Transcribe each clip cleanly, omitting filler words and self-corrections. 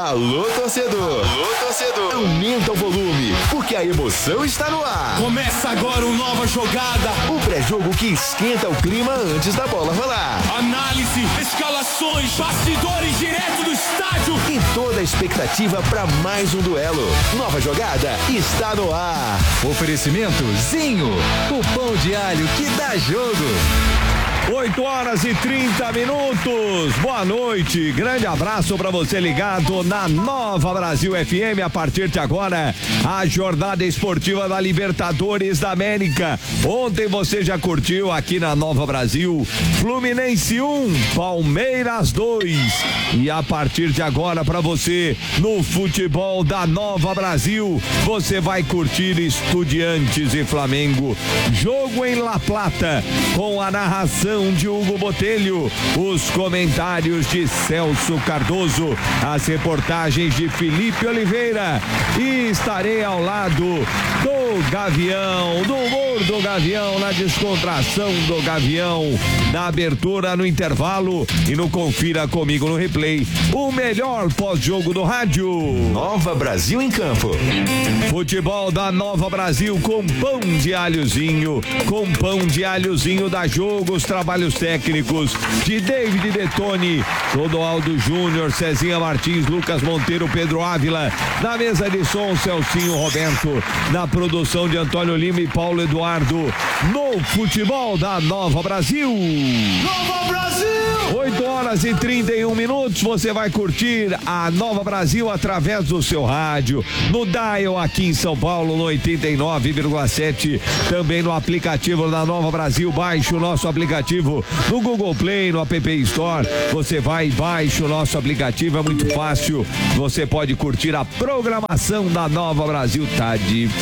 Alô, torcedor. Alô, torcedor. Aumenta o volume, porque a emoção está no ar. Começa agora uma nova jogada. O pré-jogo que esquenta o clima antes da bola rolar. Análise, escalações, bastidores direto do estádio. E toda a expectativa para mais um duelo. Nova jogada está no ar. Oferecimento Zinho, o pão de alho que dá jogo. 8h30. Boa noite, grande abraço para você ligado na Nova Brasil FM. A partir de agora, a jornada esportiva da Libertadores da América. Ontem você já curtiu aqui na Nova Brasil, Fluminense 1, Palmeiras 2. E a partir de agora para você, no futebol da Nova Brasil, você vai curtir Estudiantes e Flamengo. Jogo em La Plata, com a narração de Hugo Botelho, os comentários de Celso Cardoso, as reportagens de Felipe Oliveira, e estarei ao lado do Gavião, do humor do Gavião, na descontração do Gavião, na abertura, no intervalo e no Confira Comigo no Replay, o melhor pós-jogo do rádio. Nova Brasil em campo. Futebol da Nova Brasil com pão de alhozinho, da Jogo, os trabalhos técnicos de David Detoni, Clodoaldo Júnior, Cezinha Martins, Lucas Monteiro, Pedro Ávila, na mesa de som, Celcinho Roberto, na produção de Antônio Lima e Paulo Eduardo, no futebol da Nova Brasil. Nova Brasil! 8h31, você vai curtir a Nova Brasil através do seu rádio, no dial aqui em São Paulo, no 89,7, também no aplicativo da Nova Brasil. Baixe o nosso aplicativo no Google Play, no App Store. Você vai e baixa o nosso aplicativo, é muito fácil. Você pode curtir a programação da Nova Brasil. Tá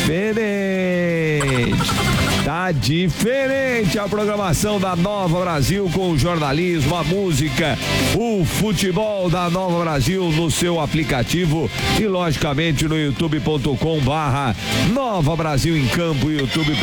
diferente a programação da Nova Brasil, com o jornalismo, a música, o futebol da Nova Brasil no seu aplicativo e logicamente no youtube.com/Nova Brasil em Campo,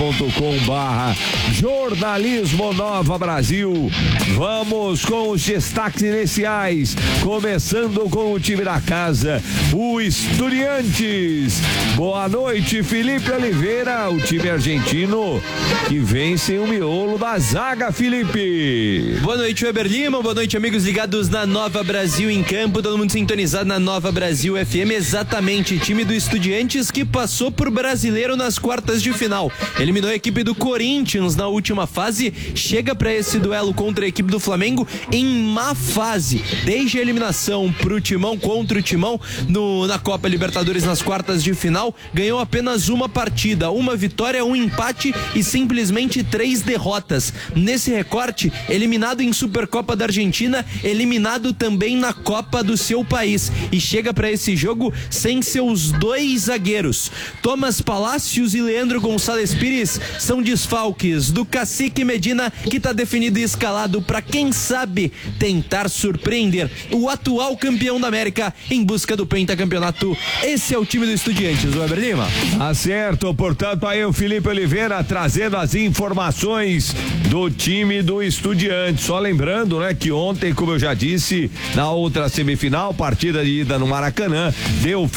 youtube.com/Jornalismo Nova Brasil. Vamos com os destaques iniciais, começando com o time da casa, o Estudiantes. Boa noite, Felipe Oliveira, o time argentino que vence o miolo da zaga, Felipe. Boa noite, Weber Lima, boa noite, amigos ligados na Nova Brasil em Campo, todo mundo sintonizado na Nova Brasil FM. Exatamente, time do Estudiantes que passou por Brasileiro nas quartas de final, eliminou a equipe do Corinthians na última fase, chega para esse duelo contra a equipe do Flamengo em má fase, desde a eliminação pro Timão, contra o Timão na Copa Libertadores nas quartas de final, ganhou apenas uma partida, uma vitória, um empate e simplesmente 3 derrotas. Nesse recorte, eliminado em Supercopa da Argentina, eliminado também na Copa do seu país, e chega para esse jogo sem seus 2 zagueiros. Thomas Palacios e Leandro Gonçalves Pires são desfalques do Cacique Medina, que está definido e escalado para, quem sabe, tentar surpreender o atual campeão da América em busca do pentacampeonato. Esse é o time do Estudiantes, o Weber Lima. Acerto, portanto, aí o Felipe Oliveira trazendo as informações do time do Estudiantes. Só lembrando, né, que ontem, como eu já disse, na outra semifinal, partida de ida no Maracanã, deu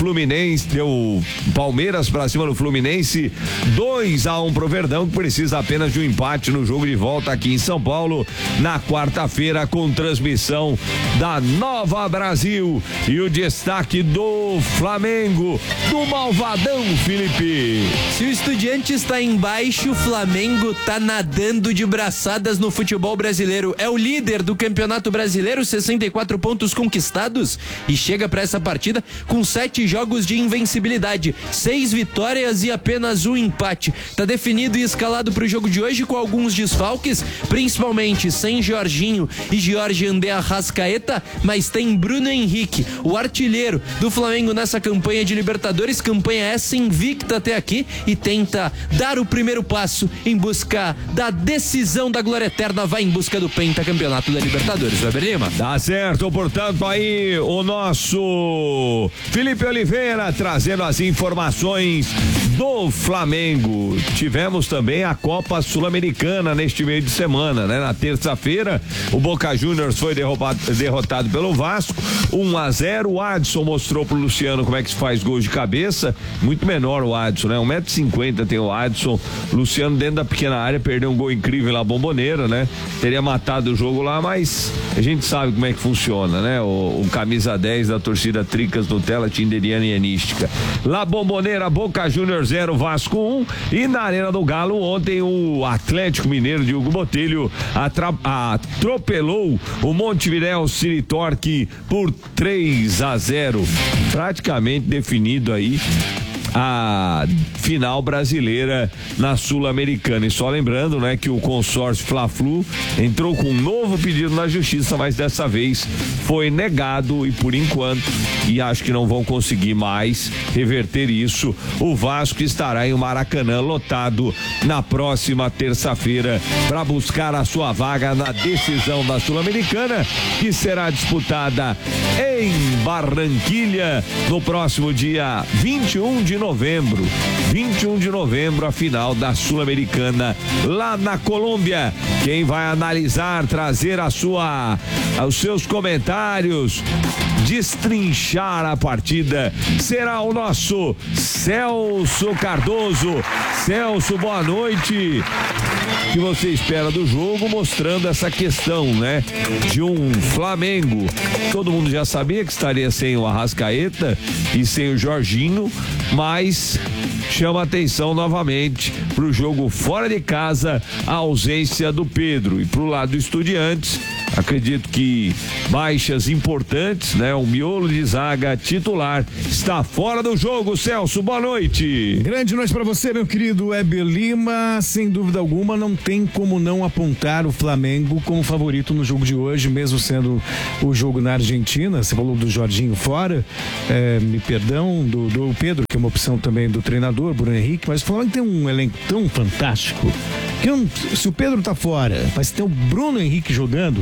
Palmeiras pra cima do Fluminense, 2-1 pro Verdão, que precisa apenas de um empate no jogo de volta aqui em São Paulo, na quarta-feira, com transmissão da Nova Brasil. E o destaque do Flamengo, do Malvadão, Felipe. Se o Estudiantes está embaixo, o Flamengo tá nadando de braçadas no futebol brasileiro. É o líder do Campeonato Brasileiro, 64 pontos conquistados, e chega para essa partida com 7 jogos de invencibilidade, 6 vitórias e apenas um empate. Tá definido e escalado para o jogo de hoje com alguns desfalques, principalmente sem Jorginho e Jorge André Arrascaeta, mas tem Bruno Henrique, o artilheiro do Flamengo nessa campanha de Libertadores, campanha essa invicta até aqui e tenta dar o primeiro passo em busca da decisão da glória eterna, vai em busca do pentacampeonato da Libertadores. Weber Lima. Tá certo, portanto, aí o nosso Felipe Oliveira trazendo as informações do Flamengo. Tivemos também a Copa Sul-Americana neste meio de semana, né? Na terça-feira, o Boca Juniors foi derrotado pelo Vasco, 1-0. O Adson mostrou pro Luciano como é que se faz gols de cabeça, muito menor o Adson, né? 1,50 m tem o Adson. Luciano dentro da pequena área perdeu um gol incrível lá, Bomboneira, né? Teria matado o jogo lá, mas a gente sabe como é que funciona, né? O camisa 10 da torcida Tricas Nutella, Tinderiana e Enística. La Bomboneira, Boca Juniors 0, Vasco 1. E na Arena do Galo, ontem o Atlético Mineiro de Hugo Botelho atropelou o Montevidéu City Torque por 3-0. Praticamente definido aí a final brasileira na Sul-Americana. E só lembrando, né, que o consórcio Fla-Flu entrou com um novo pedido na justiça, mas dessa vez foi negado e por enquanto, e acho que não vão conseguir mais reverter isso, o Vasco estará em Maracanã lotado na próxima terça-feira para buscar a sua vaga na decisão da Sul-Americana, que será disputada em Barranquilha no próximo dia 21 de novembro, a final da Sul-Americana lá na Colômbia. Quem vai analisar, trazer os seus comentários, destrinchar a partida, será o nosso Celso Cardoso. Celso, boa noite. O que você espera do jogo, mostrando essa questão, né, de um Flamengo? Todo mundo já sabia que estaria sem o Arrascaeta e sem o Jorginho, mas chama atenção novamente pro jogo fora de casa a ausência do Pedro. E pro lado do Estudiantes, acredito que baixas importantes, né? O miolo de zaga titular está fora do jogo. Celso, boa noite. Grande noite para você, meu querido Weber Lima. Sem dúvida alguma, não tem como não apontar o Flamengo como favorito no jogo de hoje, mesmo sendo o jogo na Argentina. Você falou do Jorginho fora, me perdão, do Pedro, que é uma opção também do treinador, Bruno Henrique, mas o Flamengo tem um elenco tão fantástico que se o Pedro tá fora, mas tem o Bruno Henrique jogando,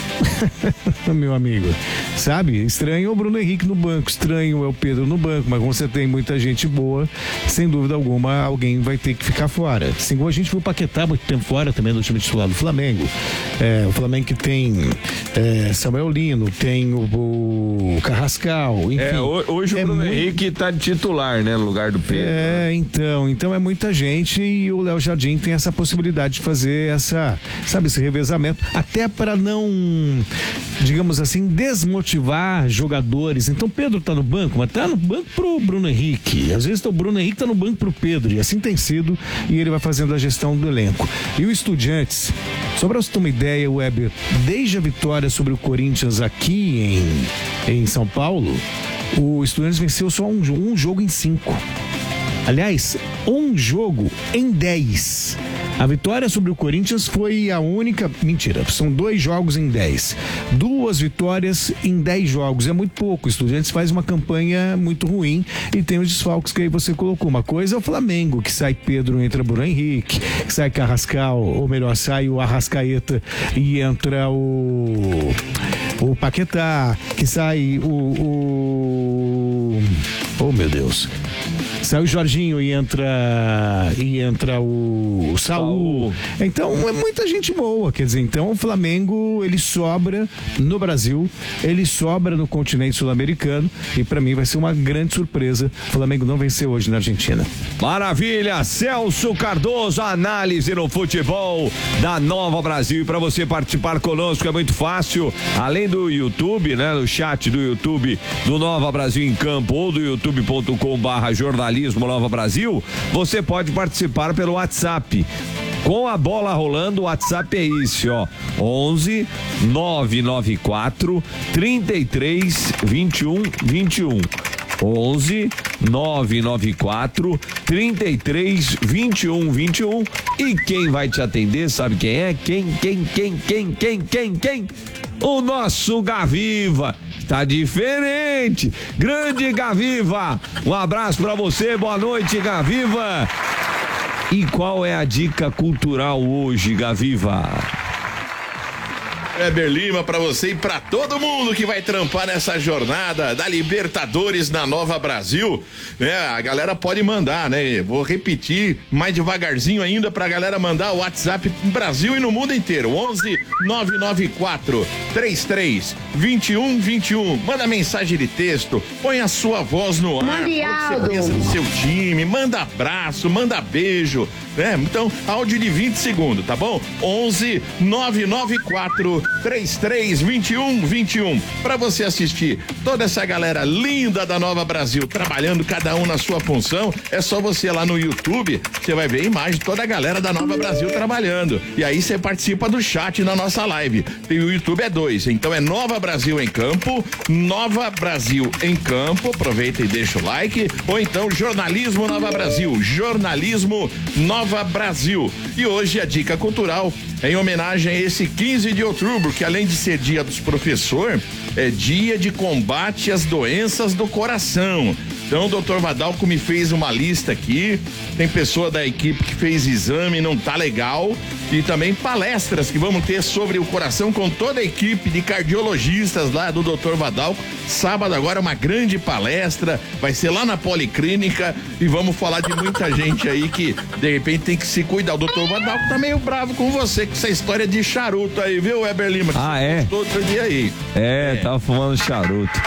meu amigo, sabe? Estranho é o Bruno Henrique no banco, estranho é o Pedro no banco, mas como você tem muita gente boa, sem dúvida alguma, alguém vai ter que ficar fora. Assim como a gente viu o Paquetá muito tempo fora também do time titular do Flamengo. O Flamengo que tem Samuel Lino, tem o Carrascal, enfim. Hoje o Bruno Henrique tá de titular, né, no lugar do Pedro. Então é muita gente e o Léo Jardim tem essa possibilidade de fazer esse revezamento, até para não, digamos assim, desmotivar jogadores. Então Pedro tá no banco, mas tá no banco pro Bruno Henrique. Às vezes o Bruno Henrique tá no banco pro Pedro, e assim tem sido, e ele vai fazendo a gestão do elenco. E o Estudiantes, só pra você ter uma ideia, Weber, desde a vitória sobre o Corinthians aqui em São Paulo, o Estudiantes venceu só um jogo em 5. Aliás, um jogo em 10. A vitória sobre o Corinthians foi a única... Mentira, são 2 jogos em 10. 2 vitórias em 10 jogos. É muito pouco. O Estudiantes faz uma campanha muito ruim e tem os desfalques que aí você colocou. Uma coisa é o Flamengo, que sai Pedro, entra Bruno Henrique, que sai Carrascal, ou melhor, sai o Arrascaeta e entra o Paquetá, que sai oh meu Deus, sai o Jorginho e entra o Saul. Então é muita gente boa, quer dizer, então o Flamengo, ele sobra no Brasil, ele sobra no continente sul-americano, e pra mim vai ser uma grande surpresa o Flamengo não vencer hoje na Argentina. Maravilha, Celso Cardoso, análise no futebol da Nova Brasil. E para você participar conosco é muito fácil, além do YouTube, né, no chat do YouTube do Nova Brasil em Campo ou do youtube.com/jornalismo Nova Brasil, você pode participar pelo WhatsApp. Com a bola rolando, o WhatsApp é esse, ó, 11 994 33 21 21. 11 994 33 21 21. E quem vai te atender, sabe quem é? Quem? O nosso Gaviva. Tá diferente. Grande Gaviva, um abraço pra você, boa noite, Gaviva. E qual é a dica cultural hoje, Gaviva? Weber Lima, pra você e pra todo mundo que vai trampar nessa jornada da Libertadores na Nova Brasil, né? A galera pode mandar, né? Vou repetir mais devagarzinho ainda pra galera mandar o WhatsApp no Brasil e no mundo inteiro. 11-994-33-2121. Manda mensagem de texto, põe a sua voz no ar. Mande áudio. Você pensa no seu time, manda abraço, manda beijo, né? Então, áudio de 20 segundos, tá bom? 11-994-33-2121. Pra você assistir toda essa galera linda da Nova Brasil trabalhando, cada um na sua função, é só você ir lá no YouTube, você vai ver a imagem de toda a galera da Nova Brasil trabalhando. E aí você participa do chat na nossa live. E o YouTube é 2, então é Nova Brasil em Campo, Nova Brasil em Campo, aproveita e deixa o like, ou então Jornalismo Nova Brasil, Jornalismo Nova Brasil. E hoje a dica cultural é em homenagem a esse 15 de outubro, que além de ser dia dos professores, é dia de combate às doenças do coração. Então o doutor Vadalco me fez uma lista aqui, tem pessoa da equipe que fez exame, não tá legal, e também palestras que vamos ter sobre o coração com toda a equipe de cardiologistas lá do doutor Vadalco. Sábado agora uma grande palestra, vai ser lá na Policlínica e vamos falar de muita gente aí que de repente tem que se cuidar. O doutor Vadalco tá meio bravo com você com essa história de charuto aí, viu, Weber Lima? Outro dia aí. Tava fumando charuto.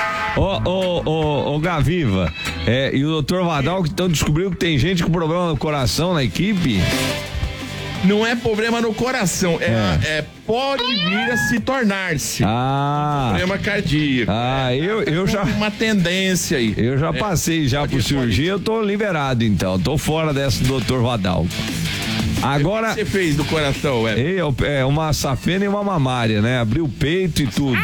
Ô, Gaviva, e o doutor Vadalco então descobriu que tem gente com problema no coração na equipe? Não é problema no coração, pode vir a se tornar-se problema cardíaco. Eu já uma tendência aí. Eu já passei por cirurgia, eu tô liberado então, tô fora dessa do doutor Vadalco. Agora, o que você fez do coração, uma safena e uma mamária, né? Abriu o peito e tudo.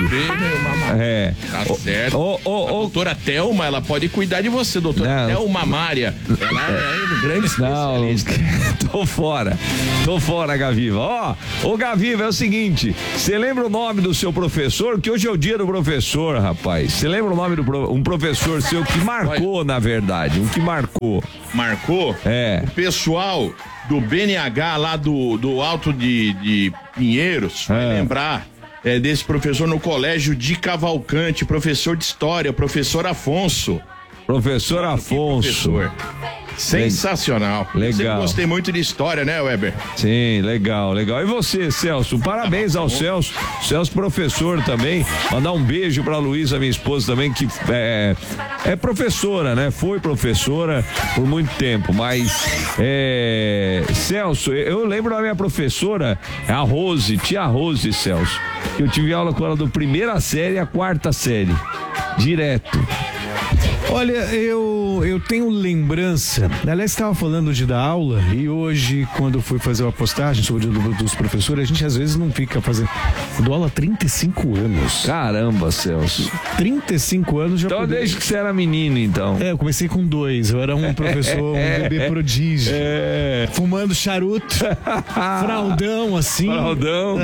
Tá certo. A doutora Thelma, ela pode cuidar de você, doutora Thelma Mamária. Ela é um grande especialista. Tô fora, Gaviva. Ô, Gaviva, é o seguinte, você lembra o nome do seu professor? Que hoje é o dia do professor, rapaz. Você lembra o nome um professor seu que marcou, na verdade, um que marcou. Marcou? O pessoal do BNH lá do Alto de Pinheiros, vai lembrar desse professor no colégio de Cavalcante, professor de história, professor Afonso. Professor Afonso. Sensacional. Legal. Eu sempre gostei muito de história, né, Weber? Sim, legal. E você, Celso? Parabéns ao Celso. Celso, professor também. Mandar um beijo pra Luísa, minha esposa também, que é professora, né? Foi professora por muito tempo, mas Celso, eu lembro da minha professora, a Rose, tia Rose, Celso. Eu tive aula com ela do 1ª série à 4ª série. Direto. Olha, eu tenho lembrança, aliás, estava falando de dar aula e hoje, quando fui fazer uma postagem sobre o dia dos professores, a gente às vezes não fica fazendo. Eu dou aula há 35 anos. Caramba, Celso. 35 anos já. Então desde que você era menino, então. Eu comecei com 2, eu era um professor, um bebê prodígio. Fumando charuto, fraldão assim. Fraldão.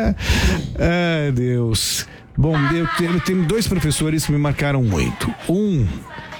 Deus. Bom, eu tenho 2 professores que me marcaram muito. Um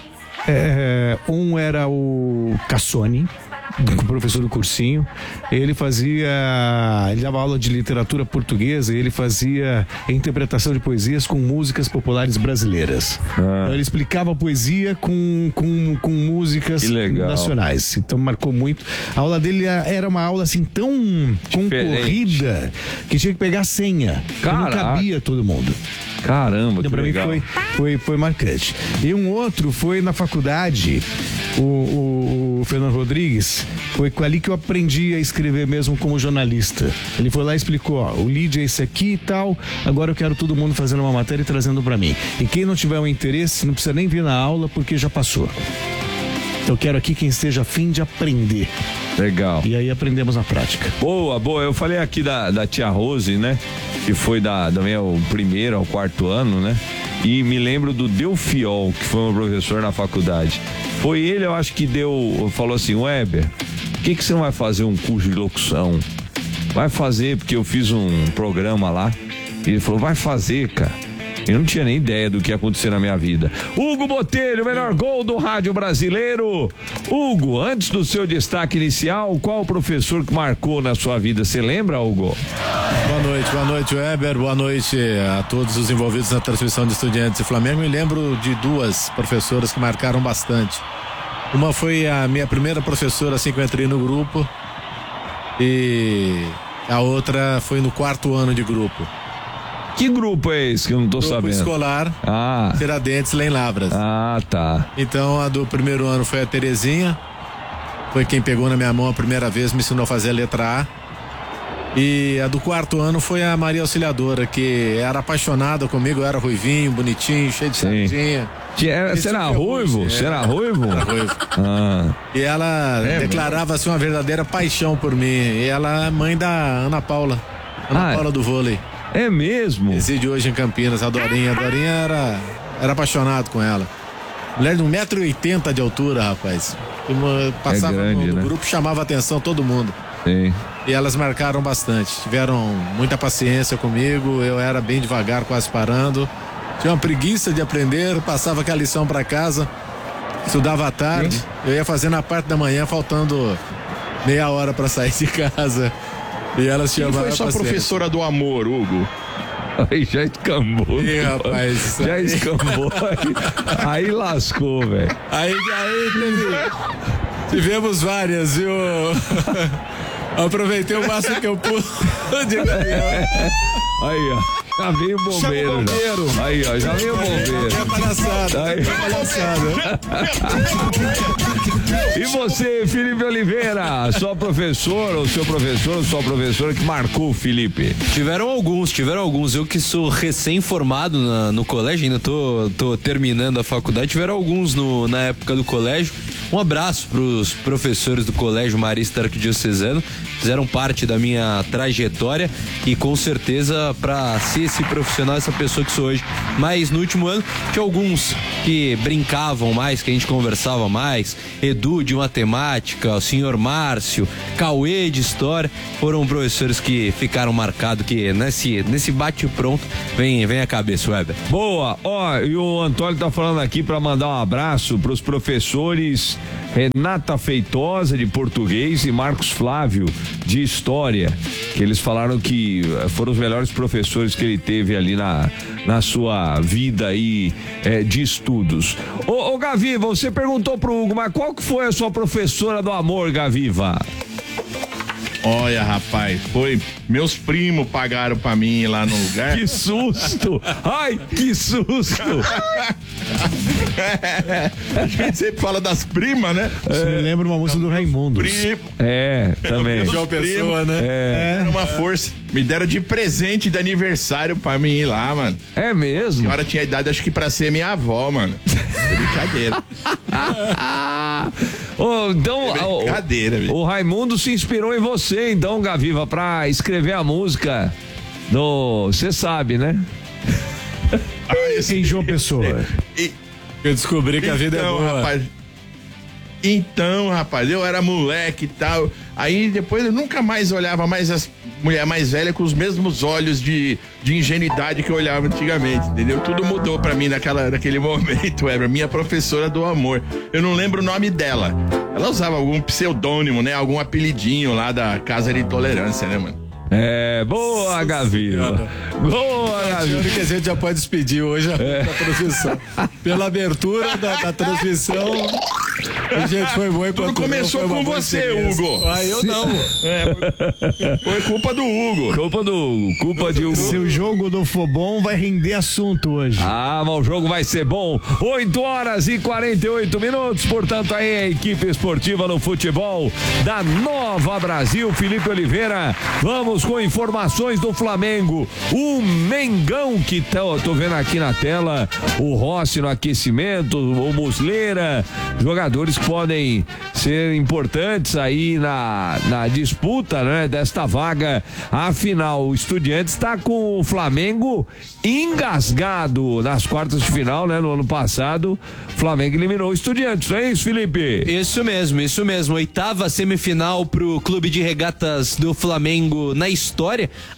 era o Cassoni, professor do cursinho. Ele dava aula de literatura portuguesa e ele fazia interpretação de poesias com músicas populares brasileiras. Então, ele explicava a poesia com músicas nacionais. Então marcou muito. A aula dele era uma aula assim tão concorrida que tinha que pegar a senha. Não cabia todo mundo. Caramba, então, que legal. Mim foi marcante. E um outro foi na faculdade, o Fernando Rodrigues, foi ali que eu aprendi a escrever mesmo como jornalista. Ele foi lá e explicou, o lead é esse aqui e tal, agora eu quero todo mundo fazendo uma matéria e trazendo pra mim. E quem não tiver um interesse, não precisa nem vir na aula porque já passou. Eu quero aqui quem esteja a fim de aprender. Legal. E aí aprendemos na prática. Boa. Eu falei aqui da tia Rose, né? Que foi também o 1º ao 4º ano, né? E me lembro do Delfiol, que foi meu professor na faculdade. Foi ele, eu acho que falou assim, Weber, por que você não vai fazer um curso de locução? Vai fazer, porque eu fiz um programa lá. E ele falou, vai fazer, cara. Eu não tinha nem ideia do que ia acontecer na minha vida. Hugo Botelho, melhor gol do rádio brasileiro. Hugo, antes do seu destaque inicial, qual o professor que marcou na sua vida? Você lembra, Hugo? Boa noite, Weber. Boa noite a todos os envolvidos na transmissão de Estudiantes e Flamengo. Me lembro de duas professoras que marcaram bastante. Uma foi a minha primeira professora assim que eu entrei no grupo, e a outra foi no 4º ano de grupo. Que grupo é esse que eu não tô sabendo? Grupo escolar, Tiradentes, lá em Lavras. Ah, tá. Então a do primeiro ano foi a Terezinha, foi quem pegou na minha mão a primeira vez, me ensinou a fazer a letra A. E a do 4º ano foi a Maria Auxiliadora, que era apaixonada comigo, eu era ruivinho, bonitinho, cheio de sardinha. Você era ruivo? Você era ruivo? Era ruivo. E ela declarava assim uma verdadeira paixão por mim. E ela é mãe da Ana Paula. Paula do vôlei. É mesmo? Reside hoje em Campinas, a Dorinha. A Dorinha era apaixonado com ela. Mulher de 1,80 m de altura, rapaz. Passava no grupo, chamava a atenção todo mundo. Sim. E elas marcaram bastante. Tiveram muita paciência comigo. Eu era bem devagar, quase parando. Tinha uma preguiça de aprender, passava aquela lição para casa, estudava à tarde. Eu ia fazer na parte da manhã, faltando meia hora para sair de casa. E elas chamavam. Quem foi sua professora do amor, Hugo? Aí já escambou. Ih, rapaz. Já escambou. Aí lascou, velho. Aí tivemos várias, viu? Aproveitei o máximo que eu pude. Aí, ó. Já veio o bombeiro. Aí, ó, já veio o bombeiro. É palhaçada. Aí. E você, Felipe Oliveira, sua professora, ou seu professor, ou sua professora que marcou o Felipe? Tiveram alguns. Eu que sou recém-formado no colégio, ainda tô terminando a faculdade, tiveram alguns na época do colégio. Um abraço pros professores do Colégio Marista Arquidiocesano, fizeram parte da minha trajetória e com certeza para ser esse profissional, essa pessoa que sou hoje. Mas no último ano tinha alguns que brincavam mais, que a gente conversava mais. Edu de matemática, o senhor Márcio, Cauê de história, foram professores que ficaram marcados, que nesse bate-pronto vem a cabeça, Weber. Boa, ó, e o Antônio tá falando aqui para mandar um abraço pros professores Renata Feitosa de português e Marcos Flávio de história, que eles falaram que foram os melhores professores que ele teve ali na sua vida aí de estudos. Ô Gaviva, você perguntou pro Hugo, mas qual que foi a sua professora do amor, Gaviva? Olha, rapaz, meus primos pagaram pra mim lá no lugar. Que susto! Ai, que susto! A gente sempre fala das primas, né? Você me lembra uma música do Raimundo. Também. João Pessoa, né? Era uma força. Me deram de presente de aniversário pra mim ir lá, mano. É mesmo? A senhora tinha idade, acho que pra ser minha avó, mano. Brincadeira. Então, brincadeira, o Raimundo se inspirou em você, então, Gaviva, pra escrever a música do... Você sabe, né? Em João Pessoa. Eu descobri que a vida é boa. Então, rapaz, eu era moleque e tal. Aí depois eu nunca mais olhava mais as mulheres mais velhas com os mesmos olhos de ingenuidade que eu olhava antigamente, entendeu? Tudo mudou pra mim naquele momento, minha professora do amor. Eu não lembro o nome dela. Ela usava algum pseudônimo, né? Algum apelidinho lá da Casa de Intolerância, né, mano? Boa, Gaviva. Boa, Gaviva. Que a gente já pode despedir hoje da transmissão. Pela abertura da transmissão, a gente foi bom. Tudo começou com você, Hugo. Eu não. Foi culpa do Hugo. Culpa de Hugo. Seu jogo do Fobon vai render assunto hoje. Mas o jogo vai ser bom. 8h48, portanto aí a equipe esportiva no futebol da Nova Brasil, Felipe Oliveira. Vamos com informações do Flamengo. O Mengão, que tô vendo aqui na tela, o Rossi no aquecimento, o Muslera, jogadores que podem ser importantes aí na disputa, né, desta vaga. Afinal, o Estudiantes está com o Flamengo engasgado nas quartas de final, né? No ano passado, o Flamengo eliminou o Estudiantes, não é isso, Felipe? Isso mesmo. 8ª semifinal pro Clube de Regatas do Flamengo na história. A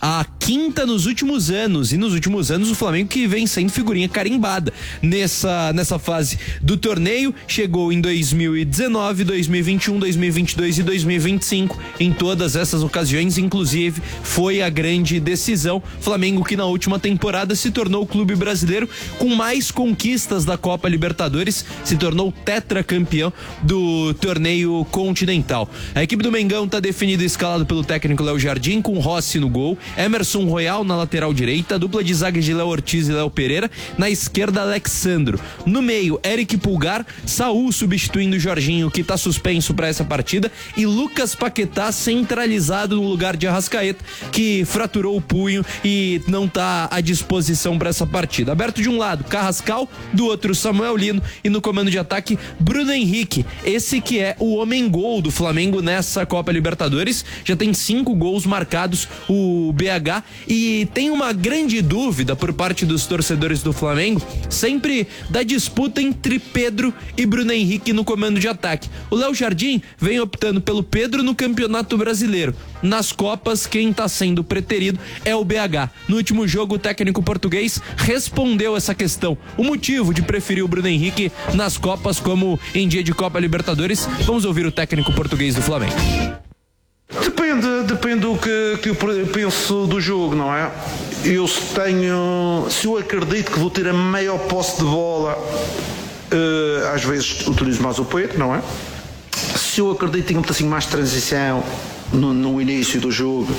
quinta nos últimos anos, e nos últimos anos o Flamengo que vem sendo figurinha carimbada nessa fase do torneio. Chegou em 2019, 2021, 2022 e 2025. Em todas essas ocasiões, inclusive, foi a grande decisão. Flamengo que na última temporada se tornou o clube brasileiro com mais conquistas da Copa Libertadores, se tornou tetracampeão do torneio continental. A equipe do Mengão está definida e escalado pelo técnico Léo Jardim, com Rossi no gol, Emerson Royal na lateral direita, dupla de zaga de Léo Ortiz e Léo Pereira, na esquerda Alexandro, no meio Eric Pulgar, Saúl substituindo o Jorginho, que está suspenso para essa partida, e Lucas Paquetá centralizado no lugar de Arrascaeta, que fraturou o punho e não está à disposição para essa partida. Aberto de um lado Carrascal, do outro Samuel Lino, e no comando de ataque Bruno Henrique, esse que é o homem-gol do Flamengo nessa Copa Libertadores. Já tem 5 gols marcados o BH, e tem uma grande dúvida por parte dos torcedores do Flamengo, sempre da disputa entre Pedro e Bruno Henrique no comando de ataque. O Léo Jardim vem optando pelo Pedro no Campeonato Brasileiro. Nas Copas, quem está sendo preterido é o BH. No último jogo, o técnico português respondeu essa questão, o motivo de preferir o Bruno Henrique nas Copas como em dia de Copa Libertadores. Vamos ouvir o técnico português do Flamengo. Depende do que eu penso do jogo, não é? Se eu acredito que vou ter a maior posse de bola, às vezes utilizo mais o Pedro, não é? Se eu acredito que tenho um pedacinho mais de transição no início do jogo,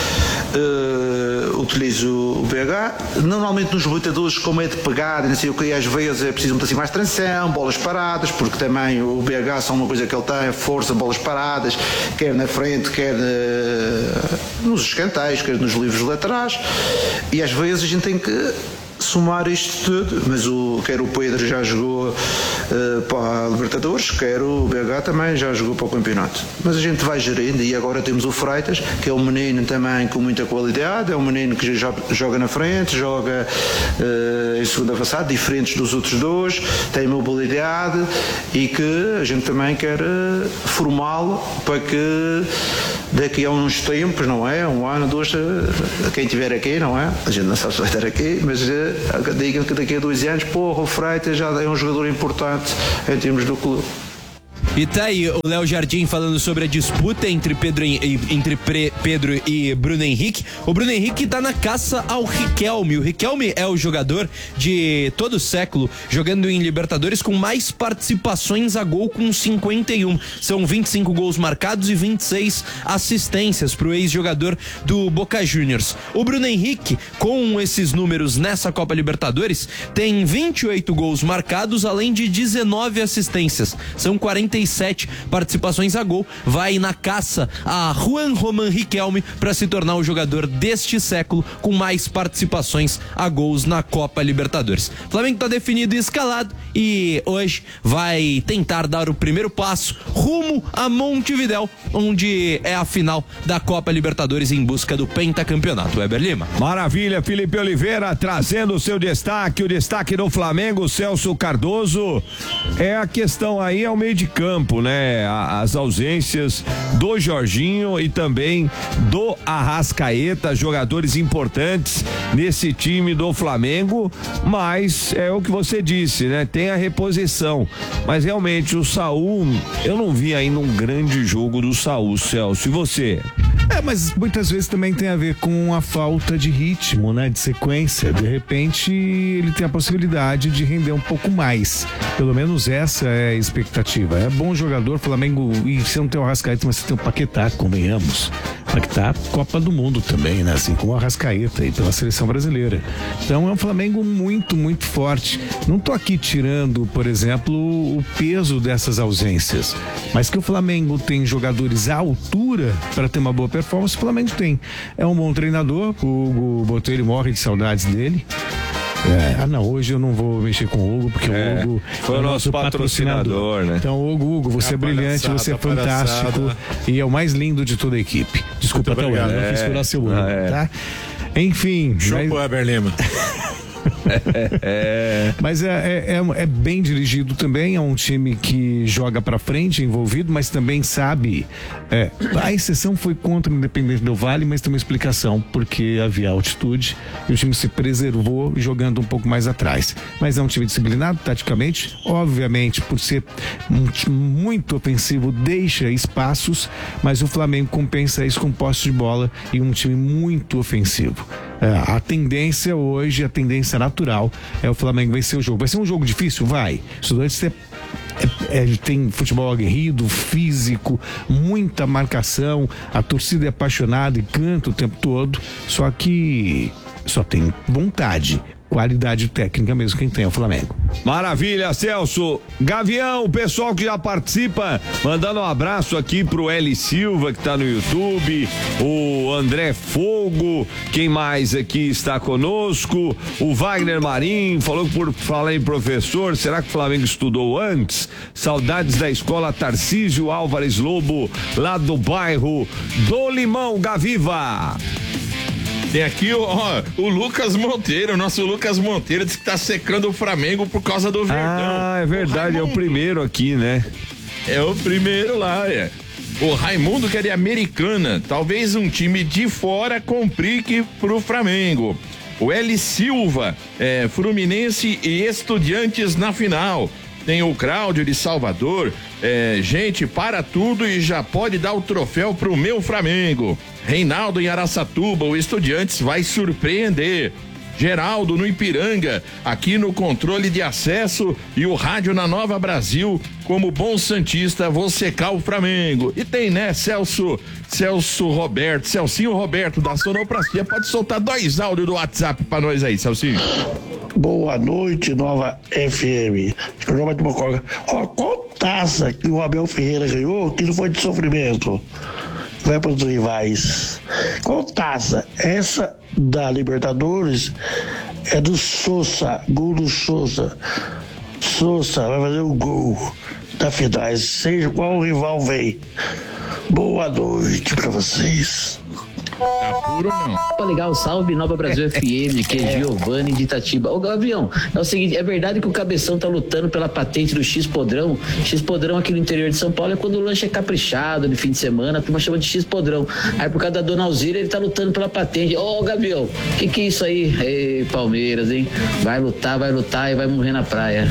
utilizo o BH. Normalmente nos lutadores, como é de pegar, não sei o que, às vezes é preciso um pedacinho mais de transição, bolas paradas, porque também o BH são uma coisa que ele tem, força, bolas paradas, quer na frente, quer nos escanteios, quer nos livros laterais, e às vezes a gente tem que somar isto tudo, mas quer o Pedro já jogou para a Libertadores, quer o BH também já jogou para o campeonato, mas a gente vai gerindo. E agora temos o Freitas, que é um menino também com muita qualidade, é um menino que já joga na frente, joga em segunda avançada, diferentes dos outros dois, tem mobilidade, e que a gente também quer formá-lo para que daqui a uns tempos, não é? Um ano, dois, quem estiver aqui, não é? A gente não sabe se vai estar aqui, mas digam que daqui a 2 anos, porra, o Freitas já é um jogador importante em termos do clube. E tá aí o Léo Jardim falando sobre a disputa entre Pedro e Bruno Henrique. O Bruno Henrique tá na caça ao Riquelme. O Riquelme é o jogador de todo o século jogando em Libertadores com mais participações a gol, com 51. São 25 gols marcados e 26 assistências pro ex-jogador do Boca Juniors. O Bruno Henrique, com esses números nessa Copa Libertadores, tem 28 gols marcados, além de 19 assistências. São 47 participações a gol. Vai na caça a Juan Román Riquelme para se tornar o jogador deste século com mais participações a gols na Copa Libertadores. O Flamengo está definido e escalado, e hoje vai tentar dar o primeiro passo rumo a Montevidéu, onde é a final da Copa Libertadores em busca do pentacampeonato. Weber Lima. Maravilha, Felipe Oliveira trazendo o seu destaque, o destaque do Flamengo. Celso Cardoso, a questão aí é o meio de campo, né? As ausências do Jorginho e também do Arrascaeta, jogadores importantes nesse time do Flamengo, mas é o que você disse, né? Tem a reposição, mas realmente o Saúl, eu não vi ainda um grande jogo do Saúl, Celso, e você? Mas muitas vezes também tem a ver com a falta de ritmo, né? De sequência. De repente ele tem a possibilidade de render um pouco mais. Pelo menos essa é a expectativa. É bom jogador, Flamengo, e você não tem o Arrascaeta, mas você tem o Paquetá, convenhamos. Paquetá, Copa do Mundo também, né? Assim como o Arrascaeta aí pela seleção brasileira. Então é um Flamengo muito, muito forte. Não tô aqui tirando, por exemplo, o peso dessas ausências, mas que o Flamengo tem jogadores à altura para ter uma boa performance, o Flamengo tem. É um bom treinador, o Hugo Botelho morre de saudades dele. Hoje eu não vou mexer com o Hugo, porque o Hugo foi o nosso patrocinador, né? Então, Hugo, você é brilhante, você é fantástico e é o mais lindo de toda a equipe. Desculpa, tá, eu fiz furar seu olho, tá? Enfim. Show pro Weber Lima. Mas é bem dirigido também, é um time que joga pra frente, envolvido, mas também sabe, a exceção foi contra o Independente Del Valle, mas tem uma explicação, porque havia altitude e o time se preservou jogando um pouco mais atrás. Mas é um time disciplinado, taticamente, obviamente, por ser muito ofensivo, deixa espaços, mas o Flamengo compensa isso com posse de bola e um time muito ofensivo. A tendência hoje, a tendência natural é o Flamengo vencer o jogo. Vai ser um jogo difícil? Vai. Estudantes tem futebol aguerrido, físico, muita marcação, a torcida é apaixonada e canta o tempo todo, só que só tem vontade. Qualidade técnica mesmo quem tem é o Flamengo. Maravilha, Celso. Gavião, o pessoal que já participa, mandando um abraço aqui pro L Silva, que tá no YouTube, o André Fogo, quem mais aqui está conosco? O Wagner Marim, falou que por falar em professor, será que o Flamengo estudou antes? Saudades da escola Tarcísio Álvares Lobo, lá do bairro do Limão, Gaviva. Tem aqui o Lucas Monteiro, o nosso Lucas Monteiro diz que tá secando o Flamengo por causa do Verdão. Ah, é verdade, é o primeiro aqui, né? É o primeiro lá, O Raimundo, que é de Americana, talvez um time de fora complique pro Flamengo. O L Silva, Fluminense e Estudiantes na final. Tem o Cláudio de Salvador, gente, para tudo e já pode dar o troféu pro meu Flamengo. Reinaldo em Araçatuba, o Estudiantes vai surpreender. Geraldo no Ipiranga, aqui no controle de acesso e o rádio na Nova Brasil, como bom santista, vou secar o Flamengo. E tem, né, Celcinho Roberto da Sonoplastia, pode soltar 2 áudios do WhatsApp pra nós aí, Celcinho. Boa noite, Nova FM. Qual taça que o Abel Ferreira ganhou que não foi de sofrimento? Vai para os rivais. Qual taça? Essa da Libertadores é do Sousa, gol do Sousa. Sousa vai fazer o gol da finais, seja qual rival vem. Boa noite para vocês. Tá puro, não? Legal, salve Nova Brasil FM, que é Giovanni de Itatiba. Ô Gavião, é o seguinte, é verdade que o Cabeção tá lutando pela patente do X-Podrão? X-Podrão aqui no interior de São Paulo é quando o lanche é caprichado de fim de semana, a turma chama de X-Podrão. Aí por causa da Dona Alzira ele tá lutando pela patente. Ô Gavião, que é isso aí? Ei, Palmeiras, hein? Vai lutar e vai morrer na praia.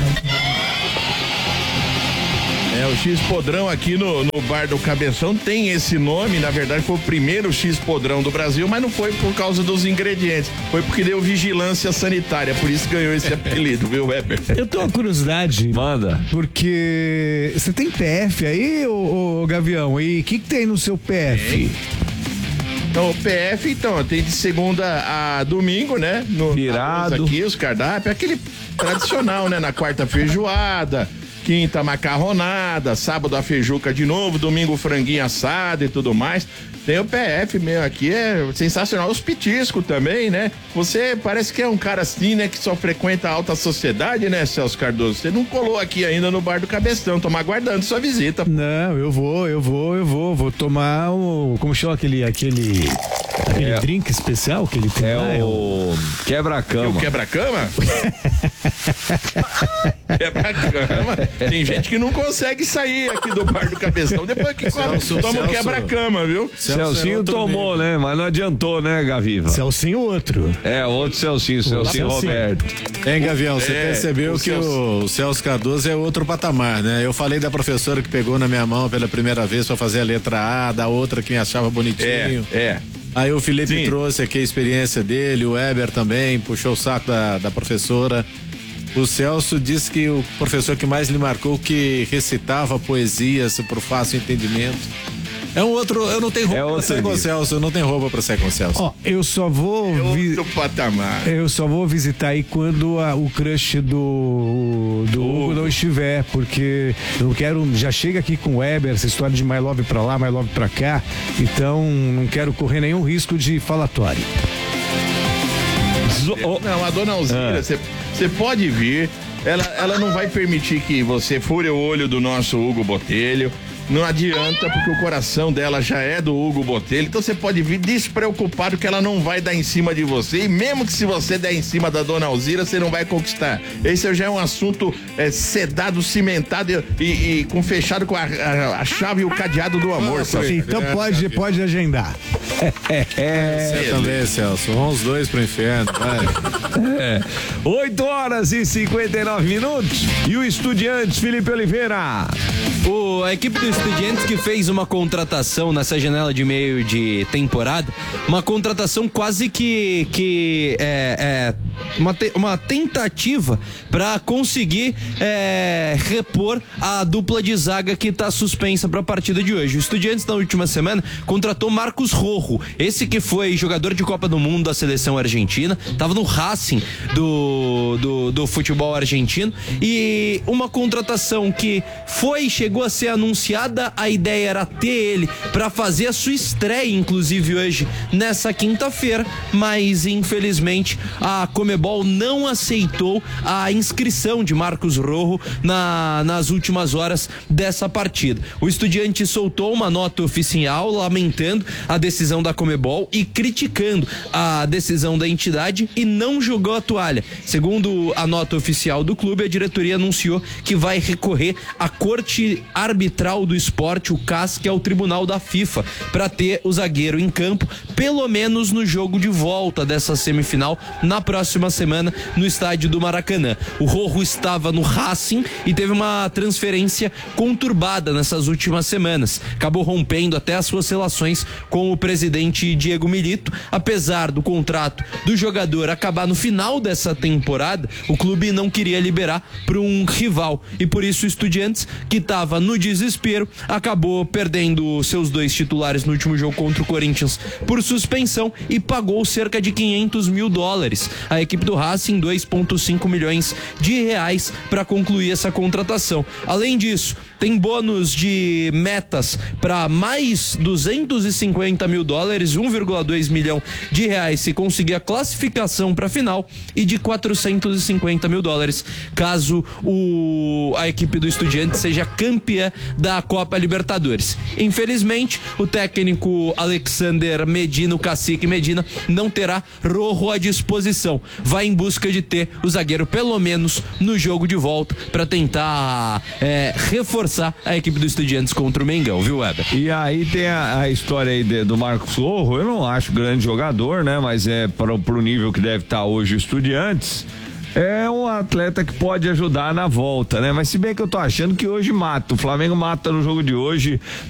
O X-Podrão aqui no bar do Cabeção tem esse nome, na verdade foi o primeiro X-Podrão do Brasil, mas não foi por causa dos ingredientes, foi porque deu vigilância sanitária, por isso ganhou esse apelido, viu, Weber? Eu tenho uma curiosidade. Manda. Porque você tem PF aí, ô Gavião, e o que tem no seu PF? Então, o PF, tem de segunda a domingo, né? Virado. Aqui, os cardápios, aquele tradicional, né? Na quarta feijoada, quinta macarronada, sábado a feijuca de novo, domingo franguinho assado e tudo mais. Tem o PF mesmo aqui, é sensacional. Os petiscos também, né? Você parece que é um cara assim, né? Que só frequenta a alta sociedade, né, Celso Cardoso? Você não colou aqui ainda no bar do Cabeção, tô aguardando sua visita. Não, eu vou tomar o, como chama aquele drink especial que ele tem lá? O quebra-cama. O quebra-cama? Quebra-cama. Tem gente que não consegue sair aqui do bar do Cabeção depois que toma o quebra-cama, viu? Celcinho tomou, né? Mas não adiantou, né, Gaviva? Celcinho outro. Outro Celcinho Roberto. Hein, Gavião, você percebeu que o Celso Cardoso é outro patamar, né? Eu falei da professora que pegou na minha mão pela primeira vez pra fazer a letra A, da outra que me achava bonitinho. Aí o Felipe trouxe aqui a experiência dele, o Weber também puxou o saco da professora. O Celso disse que o professor que mais lhe marcou que recitava poesias por fácil entendimento. É um outro, eu não tenho roupa pra sair com o Celso, eu não tenho roupa pra sair com o Celso. Eu só vou patamar. Eu só vou visitar aí quando o crush do Hugo não estiver, porque eu não quero, já chega aqui com o Weber, essa história de My Love pra lá, My Love pra cá, então não quero correr nenhum risco de falatório. Não, a Dona Alzira, você pode vir, ela não vai permitir que você fure o olho do nosso Hugo Botelho. não adianta, porque o coração dela já é do Hugo Botelho, então você pode vir despreocupado que ela não vai dar em cima de você, e mesmo que se você der em cima da dona Alzira, você não vai conquistar. Esse já é um assunto sedado, cimentado e com fechado com a chave e o cadeado do amor. Então pode agendar. Você também, Celso. Vamos os dois pro inferno, vai. 8h59. E o Estudiantes, Felipe Oliveira? A equipe do Estudiantes que fez uma contratação nessa janela de meio de temporada, uma contratação quase que uma tentativa para conseguir repor a dupla de zaga que está suspensa para a partida de hoje. O Estudiantes na última semana contratou Marcos Rojo, esse que foi jogador de Copa do Mundo da seleção argentina, estava no Racing do futebol argentino, e uma contratação que chegou a ser anunciada. A ideia era ter ele para fazer a sua estreia, inclusive hoje, nessa quinta-feira, mas infelizmente a Conmebol não aceitou a inscrição de Marcos Rojo nas últimas horas dessa partida. O Estudiante soltou uma nota oficial lamentando a decisão da Conmebol e criticando a decisão da entidade, e não jogou a toalha. Segundo a nota oficial do clube, a diretoria anunciou que vai recorrer à Corte Arbitral do Esporte, o CAS, que é o tribunal da FIFA, para ter o zagueiro em campo, pelo menos no jogo de volta dessa semifinal, na próxima semana, no estádio do Maracanã. O Rojo estava no Racing e teve uma transferência conturbada nessas últimas semanas. Acabou rompendo até as suas relações com o presidente Diego Milito. Apesar do contrato do jogador acabar no final dessa temporada, o clube não queria liberar para um rival, e por isso o Estudiantes, que estava no desespero, acabou perdendo seus dois titulares no último jogo contra o Corinthians por suspensão e pagou cerca de $500 mil. A equipe do Racing, 2,5 milhões de reais para concluir essa contratação. Além disso, tem bônus de metas para mais $250 mil, 1,2 milhão de reais se conseguir a classificação para a final, e de $450 mil caso a equipe do Estudiantes seja campeã da Copa Libertadores. Infelizmente, o técnico Alexander Medina, o cacique Medina, não terá Rojo à disposição. Vai em busca de ter o zagueiro pelo menos no jogo de volta para tentar reforçar a equipe do Estudiantes contra o Mengão, viu, Weber? E aí tem a história aí do Marcos Rojo. Eu não acho grande jogador, né? Mas pro nível que deve estar hoje o Estudiantes, é um atleta que pode ajudar na volta, né? Mas se bem que eu tô achando que hoje mata. O Flamengo mata no jogo de hoje